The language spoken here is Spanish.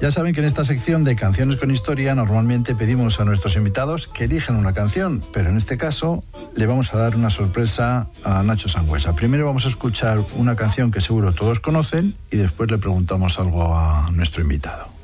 Ya saben que en esta sección de Canciones con Historia normalmente pedimos a nuestros invitados que elijan una canción, pero en este caso le vamos a dar una sorpresa a Nacho Sangüesa. Primero vamos a escuchar una canción que seguro todos conocen y después le preguntamos algo a nuestro invitado.